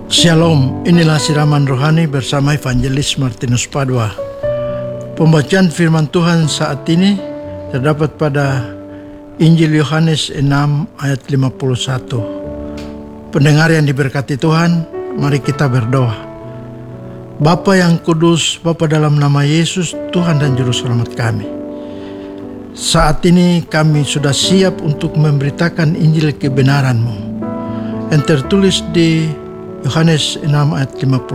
Shalom, inilah siraman rohani bersama Evangelis Martinus Padua. Pembacaan firman Tuhan saat ini terdapat pada Injil Yohanes 6 ayat 51. Pendengar yang diberkati Tuhan, mari kita berdoa. Bapa yang kudus, Bapa dalam nama Yesus, Tuhan dan Juru Selamat kami. Saat ini kami sudah siap untuk memberitakan Injil kebenaran-Mu yang tertulis di Yohanes 6 ayat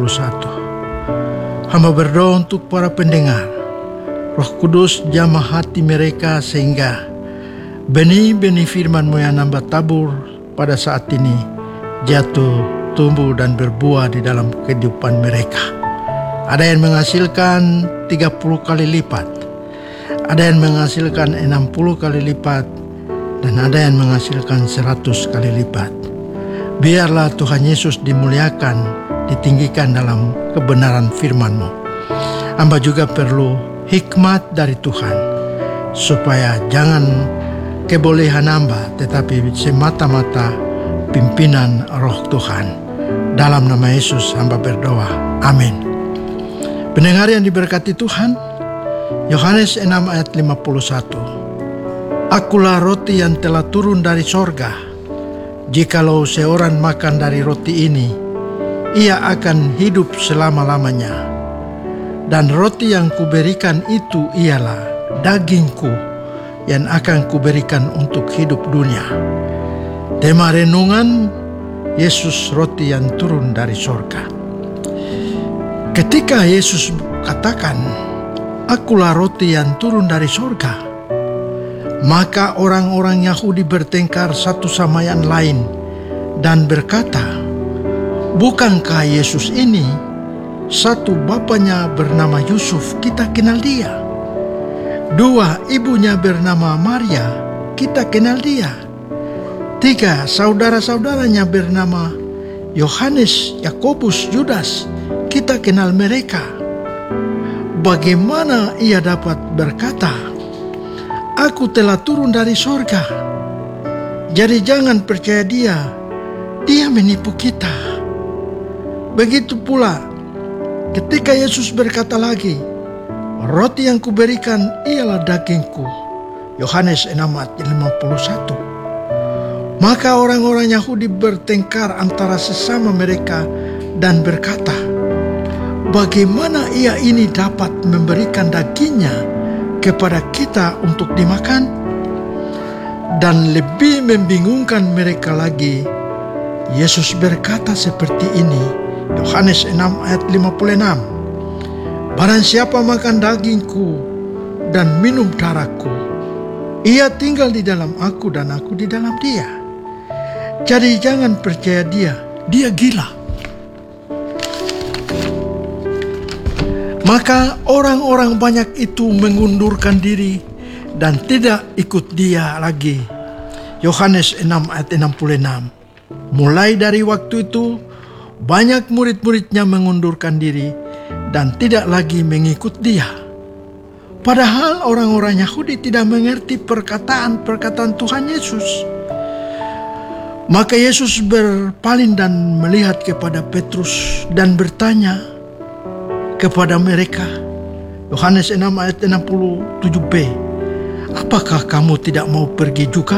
51. Hamba berdoa untuk para pendengar. Roh Kudus jamah hati mereka sehingga benih-benih firman-Mu yang nambah tabur pada saat ini jatuh, tumbuh dan berbuah di dalam kehidupan mereka. Ada yang menghasilkan 30 kali lipat, ada yang menghasilkan 60 kali lipat, dan ada yang menghasilkan 100 kali lipat. Biarlah Tuhan Yesus dimuliakan, ditinggikan dalam kebenaran firman-Mu. Hamba juga perlu hikmat dari Tuhan, supaya jangan kebolehan hamba, tetapi semata-mata pimpinan roh Tuhan. Dalam nama Yesus hamba berdoa, amin. Pendengar yang diberkati Tuhan, Yohanes 6 ayat 51. Akulah roti yang telah turun dari sorga. Jikalau seorang makan dari roti ini, ia akan hidup selama-lamanya. Dan roti yang kuberikan itu ialah dagingku yang akan kuberikan untuk hidup dunia. Tema renungan, Yesus roti yang turun dari sorga. Ketika Yesus katakan, akulah roti yang turun dari sorga, maka orang-orang Yahudi bertengkar satu sama yang lain dan berkata, bukankah Yesus ini satu bapaknya bernama Yusuf, kita kenal dia. Dua, ibunya bernama Maria, kita kenal dia. Tiga, saudara-saudaranya bernama Yohanes, Yakobus, Yudas, kita kenal mereka. Bagaimana ia dapat berkata, aku telah turun dari sorga? Jadi jangan percaya dia menipu kita. Begitu pula ketika Yesus berkata lagi, roti yang kuberikan ialah dagingku. Yohanes 6 ayat 51. Maka orang-orang Yahudi bertengkar antara sesama mereka dan berkata, bagaimana ia ini dapat memberikan dagingnya kepada kita untuk dimakan? Dan lebih membingungkan mereka lagi, Yesus berkata seperti ini, Yohanes 6 ayat 56. Barang siapa makan dagingku dan minum darahku, ia tinggal di dalam aku dan aku di dalam dia. Jadi jangan percaya dia gila. Maka orang-orang banyak itu mengundurkan diri dan tidak ikut dia lagi. Yohanes 6 ayat 66. Mulai dari waktu itu, banyak murid-muridnya mengundurkan diri dan tidak lagi mengikut dia. Padahal orang-orang Yahudi tidak mengerti perkataan-perkataan Tuhan Yesus. Maka Yesus berpaling dan melihat kepada Petrus dan bertanya kepada mereka. Yohanes 6 ayat 67b. Apakah kamu tidak mau pergi juga?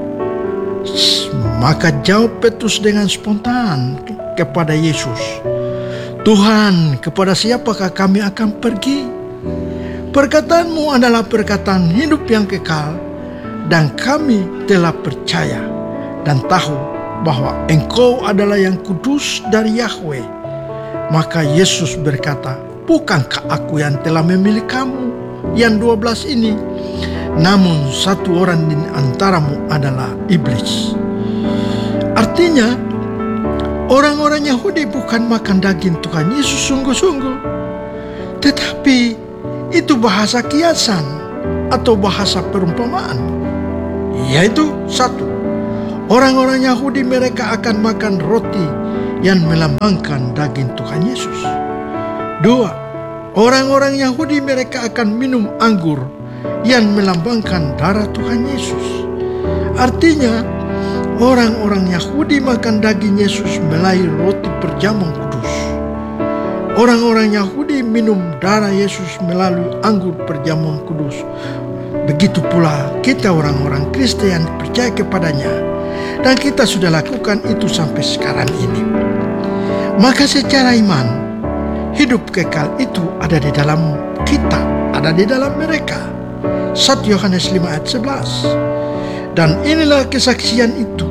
Maka jawab Petrus dengan spontan kepada Yesus, Tuhan, kepada siapakah kami akan pergi? Perkataanmu adalah perkataan hidup yang kekal, dan kami telah percaya dan tahu bahwa Engkau adalah yang kudus dari Yahweh. Maka Yesus berkata, bukankah aku yang telah memilih kamu yang 12 ini? Namun satu orang di antaramu adalah iblis. Artinya, orang-orang Yahudi bukan makan daging Tuhan Yesus sungguh-sungguh, tetapi itu bahasa kiasan atau bahasa perumpamaan. Yaitu satu, orang-orang Yahudi mereka akan makan roti yang melambangkan daging Tuhan Yesus. Dua, orang-orang Yahudi mereka akan minum anggur yang melambangkan darah Tuhan Yesus. Artinya, Orang-orang Yahudi makan daging Yesus melalui roti perjamuan kudus. Orang-orang Yahudi minum darah Yesus melalui anggur perjamuan kudus. Begitu pula kita orang-orang Kristen yang percaya kepadanya. Dan kita sudah lakukan itu sampai sekarang ini. Maka secara iman, hidup kekal itu ada di dalam kita, ada di dalam mereka. 1 Yohanes 5 ayat 11. Dan inilah kesaksian itu.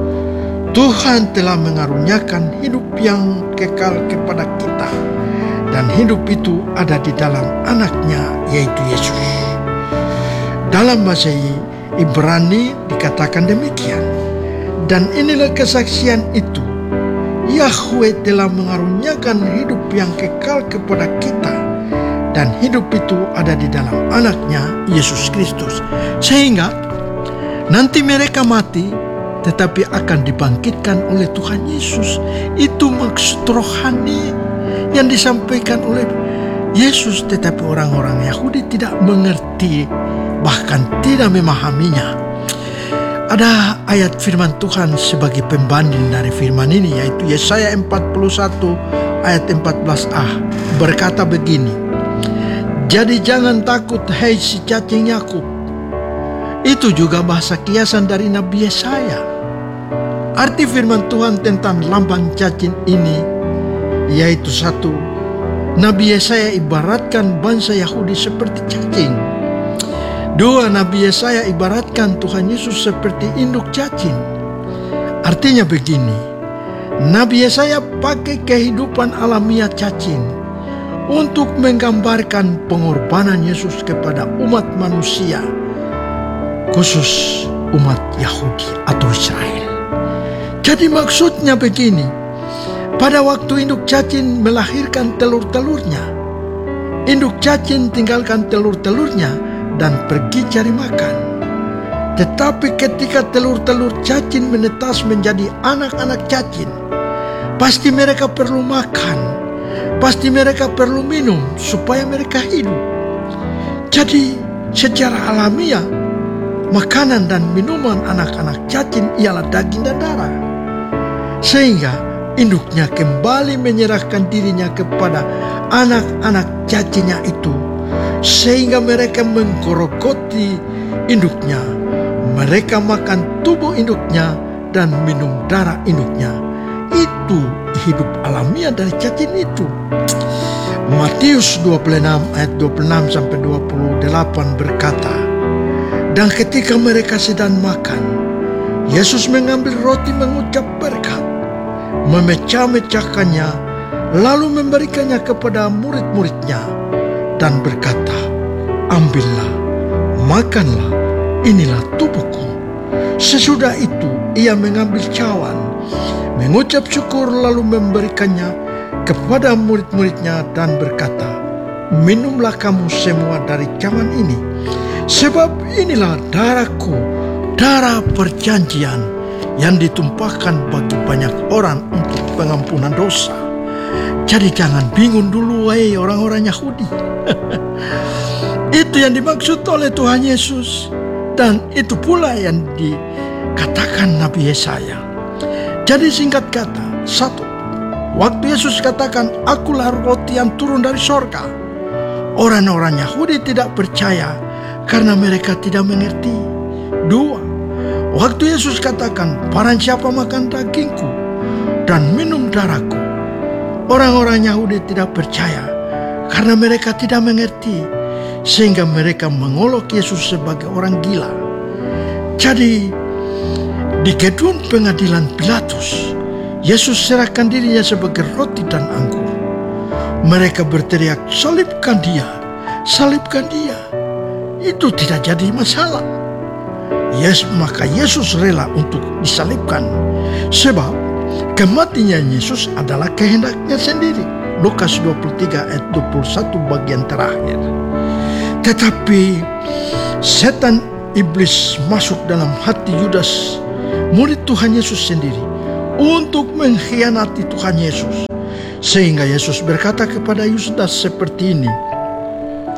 Tuhan telah mengaruniakan hidup yang kekal kepada kita. Dan hidup itu ada di dalam anaknya, yaitu Yesus. Dalam bahasa Ibrani dikatakan demikian. Dan inilah kesaksian itu. Yahweh telah mengaruniakan hidup yang kekal kepada kita. Dan hidup itu ada di dalam anaknya, Yesus Kristus. Sehingga nanti mereka mati, tetapi akan dibangkitkan oleh Tuhan Yesus. Itu maksud rohani yang disampaikan oleh Yesus. Tetapi orang-orang Yahudi tidak mengerti, bahkan tidak memahaminya. Ada ayat firman Tuhan sebagai pembanding dari firman ini, yaitu Yesaya 41 ayat 14a, berkata begini, "Jadi jangan takut, hai si cacing Yakub." Itu juga bahasa kiasan dari Nabi Yesaya. Arti firman Tuhan tentang lambang cacing ini, yaitu satu, Nabi Yesaya ibaratkan bangsa Yahudi seperti cacing. Dua, Nabi Yesaya ibaratkan Tuhan Yesus seperti induk cacing. Artinya begini, Nabi Yesaya pakai kehidupan alamiah cacing untuk menggambarkan pengorbanan Yesus kepada umat manusia, khusus umat Yahudi atau Israel. Jadi maksudnya begini, pada waktu induk cacing melahirkan telur-telurnya, induk cacing tinggalkan telur-telurnya dan pergi cari makan. Tetapi ketika telur-telur cacing menetas menjadi anak-anak cacing, pasti mereka perlu makan, pasti mereka perlu minum supaya mereka hidup. Jadi secara alamiah, makanan dan minuman anak-anak cacing ialah daging dan darah. Sehingga induknya kembali menyerahkan dirinya kepada anak-anak cacingnya itu. Sehingga mereka menggerogoti induknya. Mereka makan tubuh induknya dan minum darah induknya. Itu hidup alamiah dari cacing itu. Matius 26 ayat 26 sampai 28 berkata, "Dan ketika mereka sedang makan, Yesus mengambil roti mengucap berkat, memecah-mecahkannya, lalu memberikannya kepada murid-muridnya dan berkata, 'Ambillah, makanlah, inilah tubuhku.' Sesudah itu ia mengambil cawan, mengucap syukur lalu memberikannya kepada murid-muridnya dan berkata, 'Minumlah kamu semua dari cawan ini, sebab inilah darahku, darah perjanjian yang ditumpahkan bagi banyak orang untuk pengampunan dosa.'" Jadi jangan bingung dulu, wahai orang-orang Yahudi. Itu yang dimaksud oleh Tuhan Yesus. Dan itu pula yang dikatakan Nabi Yesaya. Jadi singkat kata, satu, waktu Yesus katakan, "Akulah roti yang turun dari sorga," orang-orang Yahudi tidak percaya karena mereka tidak mengerti. Dua, waktu Yesus katakan, "Barang siapa makan dagingku dan minum darahku," orang-orang Yahudi tidak percaya karena mereka tidak mengerti, sehingga mereka mengolok Yesus sebagai orang gila. Jadi di gedung pengadilan Pilatus, Yesus serahkan dirinya sebagai roti dan anggur. Mereka berteriak, "Salibkan dia, salibkan dia." Itu tidak jadi masalah. Maka Yesus rela untuk disalibkan, sebab kematian Yesus adalah kehendaknya sendiri. Lukas 23 ayat 21 bagian terakhir. Tetapi setan iblis masuk dalam hati Yudas, murid Tuhan Yesus sendiri, untuk mengkhianati Tuhan Yesus. Sehingga Yesus berkata kepada Yudas seperti ini.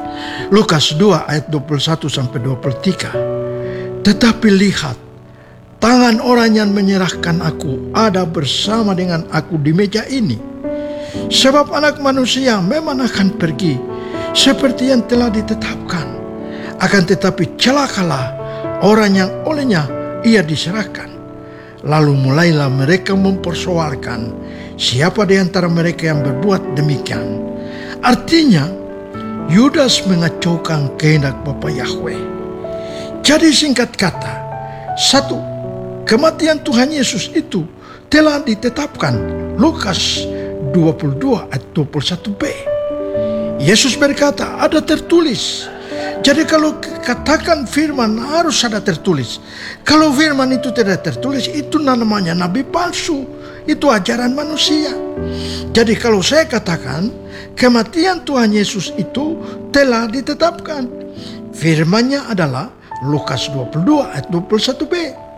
Lukas 2 ayat 21 sampai 23. "Tetapi lihat, tangan orang yang menyerahkan aku ada bersama dengan aku di meja ini. Sebab Anak Manusia memang akan pergi seperti yang telah ditetapkan. Akan tetapi celakalah orang yang olehnya ia diserahkan. Lalu mulailah mereka mempersoalkan siapa di antara mereka yang berbuat demikian. Artinya Yudas mengacaukan kehendak Bapa Yahweh. Jadi singkat kata, 1. Kematian Tuhan Yesus itu telah ditetapkan. Lukas 22 ayat 21b. Yesus berkata, ada tertulis. Jadi kalau katakan firman harus ada tertulis. Kalau firman itu tidak tertulis, itu namanya nabi palsu. Itu ajaran manusia. Jadi kalau saya katakan kematian Tuhan Yesus itu telah ditetapkan, firmannya adalah Lukas 22 ayat 21b.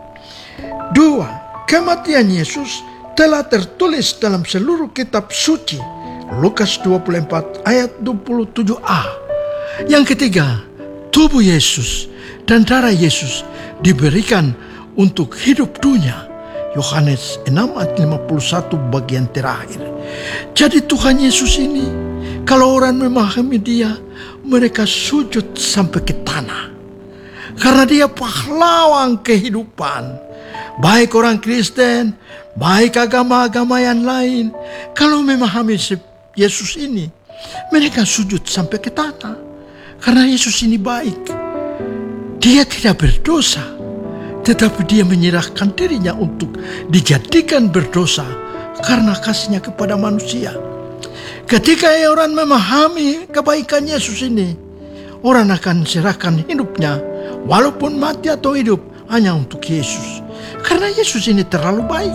2. Kematian Yesus telah tertulis dalam seluruh kitab suci. Lukas 24 ayat 27a. Yang ketiga, tubuh Yesus dan darah Yesus diberikan untuk hidup dunia. Yohanes 6 ayat 51 bagian terakhir. Jadi Tuhan Yesus ini, kalau orang memahami dia, mereka sujud sampai ke tanah. Karena dia pahlawan kehidupan. Baik orang Kristen, baik agama-agama yang lain, kalau memahami Yesus ini, mereka sujud sampai ke tanah. Karena Yesus ini baik. Dia tidak berdosa, tetapi dia menyerahkan dirinya untuk dijadikan berdosa karena kasihnya kepada manusia. Ketika orang memahami kebaikan Yesus ini, orang akan serahkan hidupnya, walaupun mati atau hidup, hanya untuk Yesus. Karena Yesus ini terlalu baik.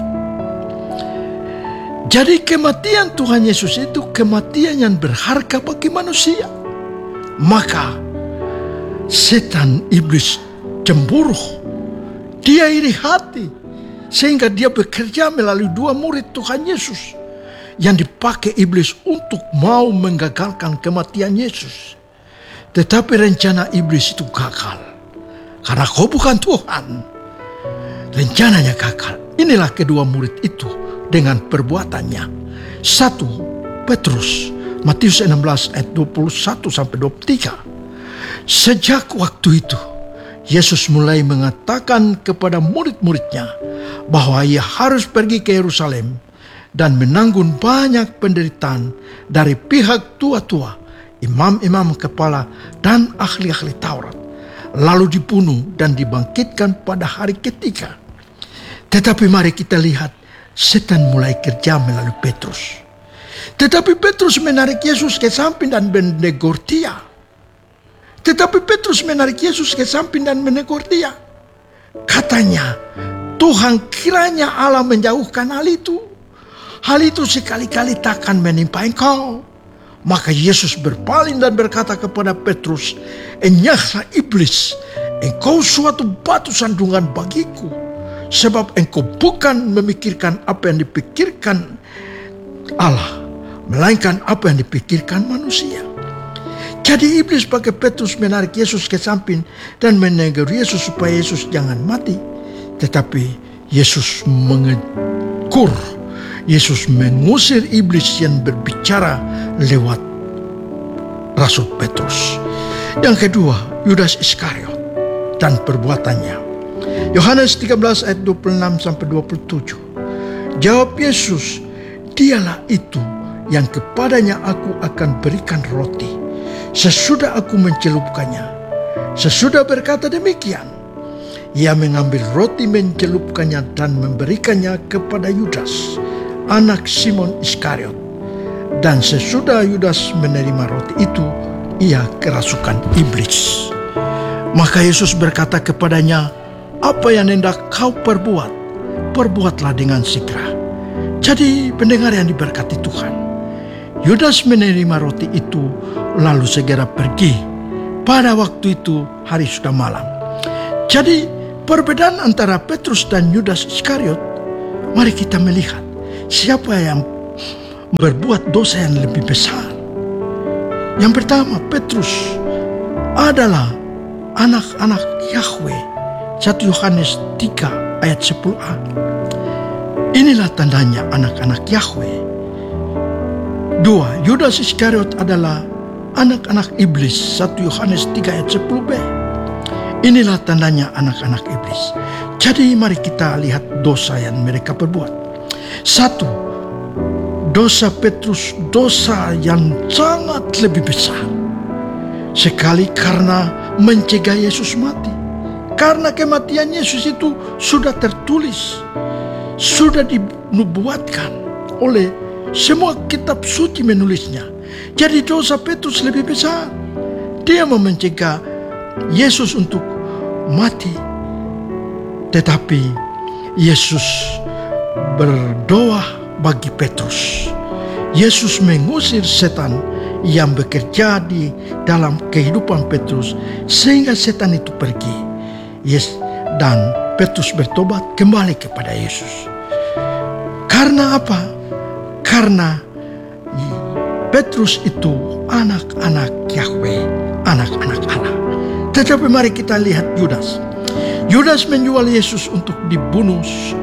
Jadi kematian Tuhan Yesus itu kematian yang berharga bagi manusia. Maka setan iblis cemburu. Dia iri hati. Sehingga dia bekerja melalui 2 murid Tuhan Yesus yang dipakai iblis untuk mau menggagalkan kematian Yesus. Tetapi rencana iblis itu gagal. Karena kau bukan Tuhan. Rencananya gagal. Inilah kedua murid itu dengan perbuatannya. 1. Petrus, Matius 16 ayat 21-23. Sejak waktu itu, Yesus mulai mengatakan kepada murid-muridnya bahwa ia harus pergi ke Yerusalem dan menanggung banyak penderitaan dari pihak tua-tua, imam-imam kepala, dan ahli-ahli Taurat, lalu dibunuh dan dibangkitkan pada hari ketiga. Tetapi mari kita lihat, setan mulai kerja melalui Petrus. Tetapi Petrus menarik Yesus ke samping dan menegur dia. Katanya, Tuhan kiranya Allah menjauhkan hal itu. Hal itu sekali-kali takkan menimpa engkau. Maka Yesus berpaling dan berkata kepada Petrus, enyahlah iblis, engkau suatu batu sandungan bagiku. Sebab engkau bukan memikirkan apa yang dipikirkan Allah, melainkan apa yang dipikirkan manusia. Jadi iblis pakai Petrus menarik Yesus ke samping dan menegur Yesus supaya Yesus jangan mati. Tetapi Yesus mengekur, Yesus mengusir iblis yang berbicara lewat Rasul Petrus. Yang kedua, Yudas Iskariot dan perbuatannya. Yohanes 13 ayat 26-27. Jawab Yesus, dialah itu yang kepadanya aku akan berikan roti sesudah aku mencelupkannya. Sesudah berkata demikian, ia mengambil roti, mencelupkannya dan memberikannya kepada Yudas, anak Simon Iskariot. Dan sesudah Yudas menerima roti itu, ia kerasukan iblis. Maka Yesus berkata kepadanya, apa yang hendak kau perbuat, perbuatlah dengan segera. Jadi pendengar yang diberkati Tuhan, Yudas menerima roti itu lalu segera pergi. Pada waktu itu hari sudah malam. Jadi perbedaan antara Petrus dan Yudas Iskariot, mari kita melihat siapa yang berbuat dosa yang lebih besar. Yang pertama, Petrus adalah anak-anak Yahweh. 1 Yohanes 3 ayat 10a. Inilah tandanya anak-anak Yahweh. 2. Yudas Iskariot adalah anak-anak iblis. 1 Yohanes 3 ayat 10b. Inilah tandanya anak-anak iblis. Jadi mari kita lihat dosa yang mereka perbuat. 1. Dosa Petrus, dosa yang sangat lebih besar sekali karena mencegah Yesus mati. Karena kematian Yesus itu sudah tertulis, sudah dinubuatkan oleh semua kitab suci menulisnya. Jadi dosa Petrus lebih besar. Dia mencegah Yesus untuk mati. Tetapi Yesus berdoa bagi Petrus. Yesus mengusir setan yang bekerja di dalam kehidupan Petrus sehingga setan itu pergi. Dan Petrus bertobat kembali kepada Yesus. Karena apa? Karena Petrus itu anak-anak Yahweh, anak-anak Allah. Tetapi mari kita lihat Yudas. Yudas menjual Yesus untuk dibunuh.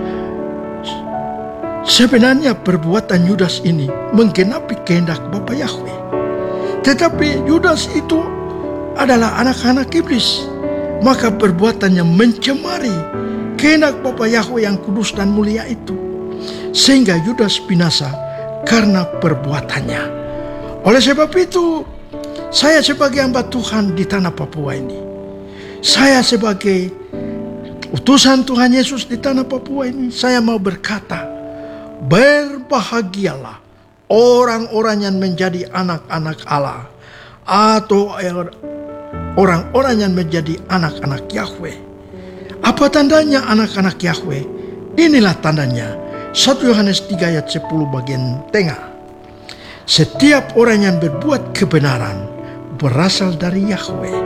Sebenarnya perbuatan Yudas ini menggenapi kehendak Bapa Yahweh. Tetapi Yudas itu adalah anak-anak iblis. Maka perbuatannya mencemari kehendak Bapa Yahweh yang kudus dan mulia itu. Sehingga Yudas binasa karena perbuatannya. Oleh sebab itu, saya sebagai hamba Tuhan di tanah Papua ini, saya sebagai utusan Tuhan Yesus di tanah Papua ini, saya mau berkata, berbahagialah orang-orang yang menjadi anak-anak Allah, atau orang-orang yang menjadi anak-anak Yahweh. Apa tandanya anak-anak Yahweh? Inilah tandanya. 1 Yohanes 3 ayat 10 bagian tengah. Setiap orang yang berbuat kebenaran berasal dari Yahweh.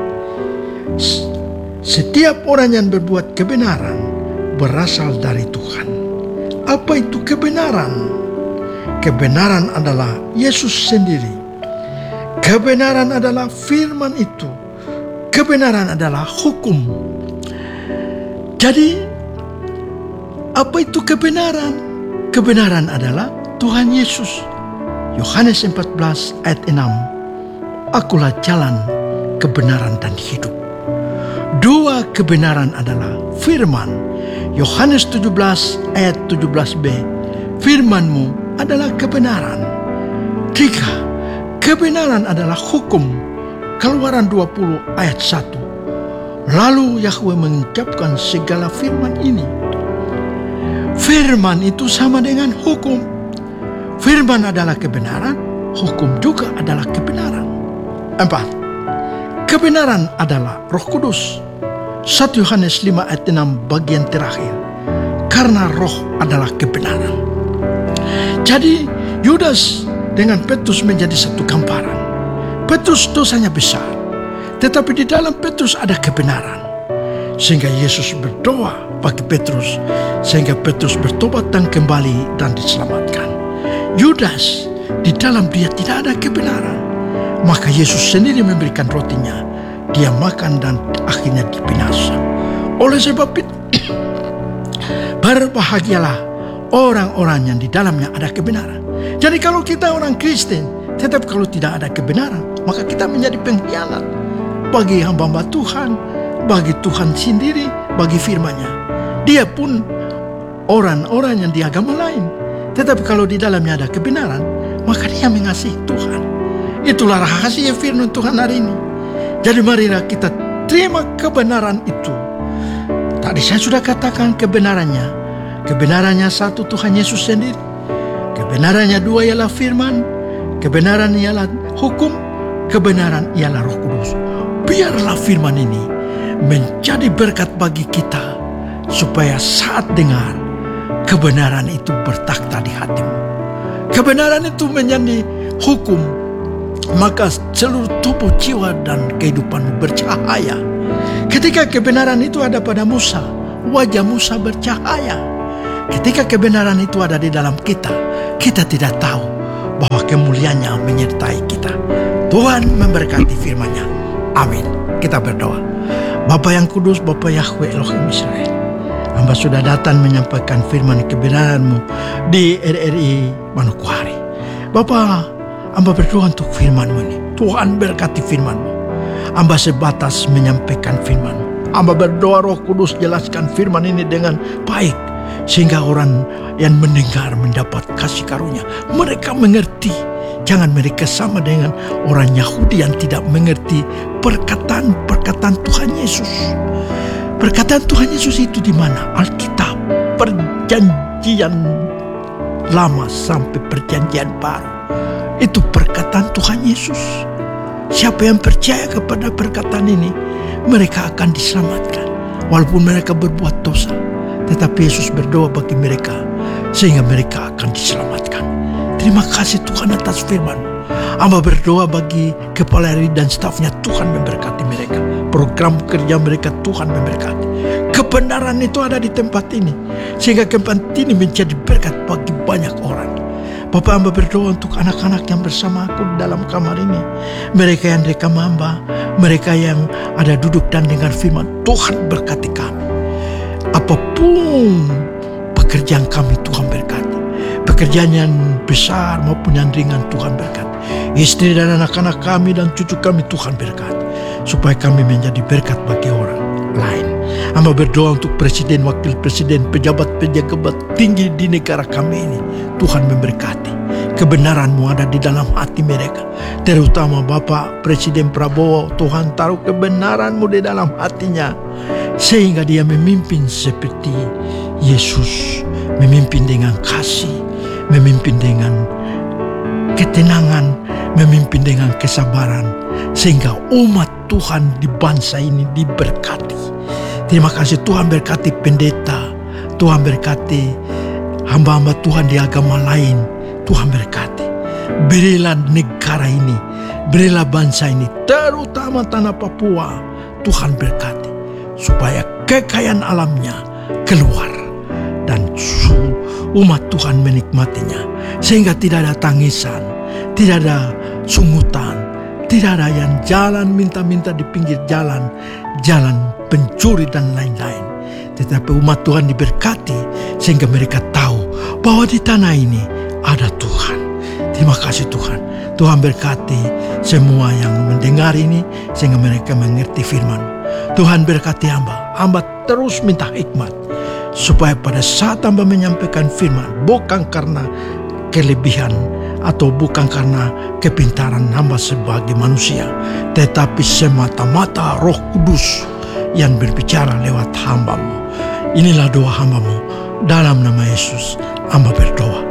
Setiap orang yang berbuat kebenaran berasal dari Tuhan. Apa itu kebenaran? Kebenaran adalah Yesus sendiri. Kebenaran adalah firman itu. Kebenaran adalah hukum. Jadi, apa itu kebenaran? Kebenaran adalah Tuhan Yesus. Yohanes 14 ayat 6. Akulah jalan, kebenaran dan hidup. 2. Kebenaran adalah firman. Yohanes 17 ayat 17b. Firman-Mu adalah kebenaran. 3. Kebenaran adalah hukum. Keluaran 20 ayat 1. Lalu Yahweh mengucapkan segala firman ini. Firman itu sama dengan hukum. Firman adalah kebenaran, hukum juga adalah kebenaran. 4. Kebenaran adalah Roh Kudus. 1 Yohanes 5 ayat 6 bagian terakhir. Karena Roh adalah kebenaran. Jadi Yudas dengan Petrus menjadi satu gambaran. Petrus dosanya besar, tetapi di dalam Petrus ada kebenaran. Sehingga Yesus berdoa bagi Petrus, sehingga Petrus bertobat dan kembali dan diselamatkan. Yudas, di dalam dia tidak ada kebenaran. Maka Yesus sendiri memberikan rotinya. Dia makan dan akhirnya dibinasa. Oleh sebab itu, berbahagialah orang-orang yang di dalamnya ada kebenaran. Jadi kalau kita orang Kristen, tetap kalau tidak ada kebenaran, maka kita menjadi pengkhianat bagi hamba-hamba Tuhan, bagi Tuhan sendiri, bagi firman-Nya. Dia pun orang-orang yang di agama lain. Tetapi kalau di dalamnya ada kebenaran, maka dia mengasihi Tuhan. Itulah rahasia firman Tuhan hari ini. Jadi marilah kita terima kebenaran itu. Tadi saya sudah katakan kebenarannya. Kebenarannya satu, Tuhan Yesus sendiri. Kebenarannya dua, ialah firman. Kebenaran ialah hukum. Kebenaran ialah Roh Kudus. Biarlah firman ini menjadi berkat bagi kita, supaya saat dengar, kebenaran itu bertakhta di hatimu. Kebenaran itu menjadi hukum, maka seluruh tubuh, jiwa dan kehidupanmu bercahaya. Ketika kebenaran itu ada pada Musa, wajah Musa bercahaya. Ketika kebenaran itu ada di dalam kita, kita tidak tahu bahwa kemuliaannya menyertai kita. Tuhan memberkati firman-Nya. Amin. Kita berdoa. Bapa yang kudus, Bapa Yahweh Elohim Israel, Hamba sudah datang menyampaikan firman kebenaran-Mu di RRI Manokwari. Bapa, hamba berdoa untuk firman-Mu ini. Tuhan berkati firman-Mu. Hamba sebatas menyampaikan firman-Mu. Hamba berdoa Roh Kudus jelaskan firman ini dengan baik, sehingga orang yang mendengar mendapat kasih karunia. Mereka mengerti. Jangan mereka sama dengan orang Yahudi yang tidak mengerti perkataan-perkataan Tuhan Yesus. Perkataan Tuhan Yesus itu di mana? Alkitab, perjanjian lama sampai perjanjian baru. Itu perkataan Tuhan Yesus. Siapa yang percaya kepada perkataan ini, mereka akan diselamatkan. Walaupun mereka berbuat dosa, tetapi Yesus berdoa bagi mereka, sehingga mereka akan diselamatkan. Terima kasih Tuhan atas firman. Hamba berdoa bagi kepala RI dan stafnya, Tuhan memberkati mereka. Program kerja mereka Tuhan memberkati. Kebenaran itu ada di tempat ini, sehingga tempat ini menjadi berkat bagi banyak orang. Bapak, hamba berdoa untuk anak-anak yang bersama aku dalam kamar ini. Mereka yang rekam hamba, mereka yang ada duduk dan dengar firman, Tuhan berkati kami. Apapun pekerjaan kami, Tuhan berkati. Pekerjaan yang besar maupun yang ringan, Tuhan berkati. Istri dan anak-anak kami dan cucu kami, Tuhan berkati. Supaya kami menjadi berkat bagi orang lain. Hamba berdoa untuk presiden, wakil presiden, pejabat-pejabat tinggi di negara kami ini. Tuhan memberkati. Kebenaran-Mu ada di dalam hati mereka. Terutama Bapak Presiden Prabowo, Tuhan taruh kebenaran-Mu di dalam hatinya, sehingga dia memimpin seperti Yesus. Memimpin dengan kasih, memimpin dengan ketenangan, memimpin dengan kesabaran, sehingga umat Tuhan di bangsa ini diberkati. Terima kasih Tuhan berkati pendeta, Tuhan berkati hamba-hamba Tuhan di agama lain, Tuhan berkati. Berilah negara ini, berilah bangsa ini, terutama tanah Papua, Tuhan berkati. Supaya kekayaan alamnya keluar dan umat Tuhan menikmatinya, sehingga tidak ada tangisan, tidak ada sungutan, tidak ada yang jalan minta-minta di pinggir jalan, jalan pencuri dan lain-lain. Tetapi umat Tuhan diberkati, sehingga mereka tahu bahwa di tanah ini ada Tuhan. Terima kasih Tuhan. Tuhan berkati semua yang mendengar ini, sehingga mereka mengerti firman. Tuhan berkati hamba. Hamba terus minta hikmat, supaya pada saat hamba menyampaikan firman, bukan karena kelebihan atau bukan karena kepintaran hamba sebagai manusia, tetapi semata-mata Roh Kudus yang berbicara lewat hamba-Mu. Inilah doa hamba-Mu. Dalam nama Yesus hamba berdoa.